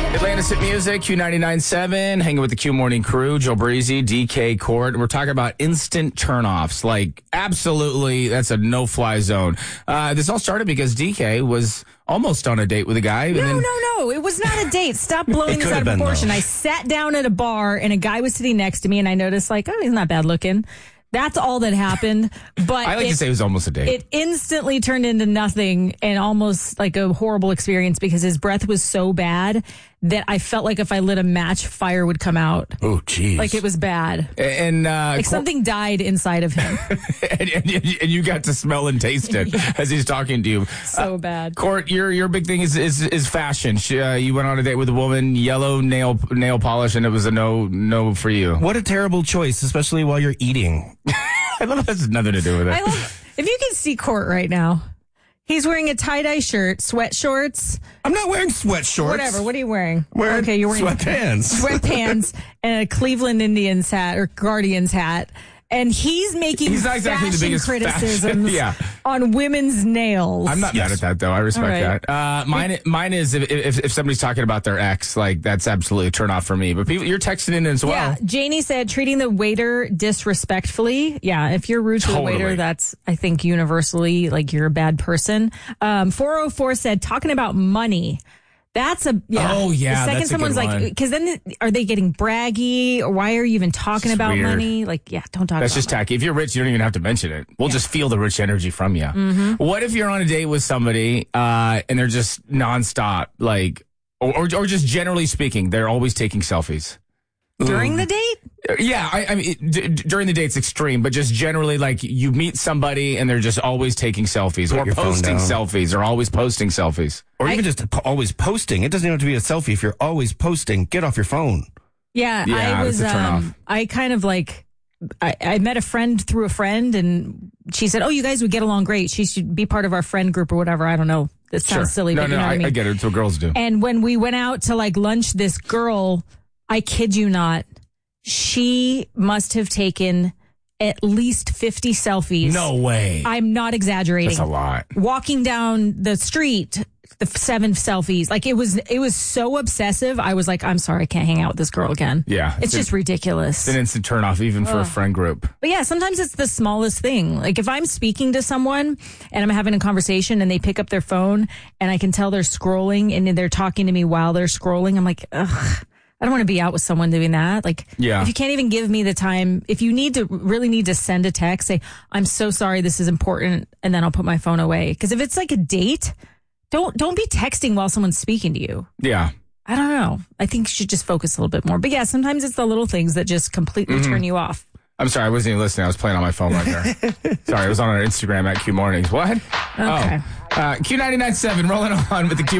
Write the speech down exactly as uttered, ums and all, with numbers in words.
Atlantis Hit Music, Q ninety-nine point seven, hanging with the Q Morning crew, Joe Breezy, D K Court. We're talking about instant turnoffs. Like, absolutely, that's a no-fly zone. Uh, this all started because D K was almost on a date with a guy. No, and then- no, no. It was not a date. Stop blowing this out of been, proportion. though. I sat down at a bar and a guy was sitting next to me and I noticed, like, oh, he's not bad looking. That's all that happened. But I like it, to say it was almost a date. It instantly turned into nothing and almost like a horrible experience because his breath was so bad that I felt like if I lit a match, fire would come out. Oh, jeez. Like it was bad. and uh, Like Cor- something died inside of him. and, and, and you got to smell and taste it as he's talking to you. So Uh, bad. Court, your your big thing is is, is fashion. She, uh, you went on a date with a woman, yellow nail nail polish, and it was a no no for you. What a terrible choice, especially while you're eating. I don't know if that's nothing to do with it. I love, if you can see Court right now, he's wearing a tie-dye shirt, sweat shorts, I'm not wearing sweat shorts. whatever. What are you wearing? Wearing okay, you're wearing sweatpants. sweatpants and a Cleveland Indians hat or Guardians hat. And he's making He's not exactly the fashion biggest criticisms fashion- yeah. on women's nails. I'm not Yes. mad at that, though. I respect All right. that. Uh, mine, mine is if, if if somebody's talking about their ex, like that's absolutely a turn off for me. But people, you're texting in as well. Yeah, Janie said treating the waiter disrespectfully. Yeah, if you're rude to Totally. the waiter, that's, I think, universally like you're a bad person. Um, four oh four said talking about money. That's a, yeah. Oh, yeah, The second that's a someone's good like, one. because then are they getting braggy or why are you even talking It's about weird. money? Like, yeah, don't talk That's about just money. tacky. If you're rich, you don't even have to mention it. We'll just feel the rich energy from you. Mm-hmm. What if you're on a date with somebody uh, and they're just nonstop, like, or, or or just generally speaking, they're always taking selfies? During the date? Yeah, I, I mean, it, d- d- during the date's extreme, but just generally, like, you meet somebody and they're just always taking selfies Put or your phone posting down. selfies or always posting selfies. Or even just po- always posting. It doesn't even have to be a selfie. If you're always posting, get off your phone. Yeah, Yeah, I was, that's a turn um, off. I kind of like, I, I met a friend through a friend and she said, oh, you guys would get along great. She should be part of our friend group or whatever. I don't know. That sounds Sure. silly, no, but no, you know I, what I mean? I get it. It's what girls do. And when we went out to like lunch, this girl, I kid you not, she must have taken at least fifty selfies. No way. I'm not exaggerating. That's a lot. Walking down the street, the seven selfies. Like it was, it was so obsessive. I was like, I'm sorry, I can't hang out with this girl again. Yeah. It's just ridiculous. It's an instant turn off, even for a friend group. But yeah, sometimes it's the smallest thing. Like if I'm speaking to someone and I'm having a conversation and they pick up their phone and I can tell they're scrolling and they're talking to me while they're scrolling, I'm like, ugh, I don't want to be out with someone doing that. Like, Yeah. if you can't even give me the time, if you need to really need to send a text, say, I'm so sorry, this is important, and then I'll put my phone away. Because if it's like a date, don't don't be texting while someone's speaking to you. Yeah. I don't know. I think you should just focus a little bit more. But yeah, sometimes it's the little things that just completely Mm-hmm. turn you off. I'm sorry, I wasn't even listening. I was playing on my phone right there. Sorry, I was on our Instagram at Q Mornings. What? Okay. Oh. Uh, Q ninety-nine point seven rolling on with the Q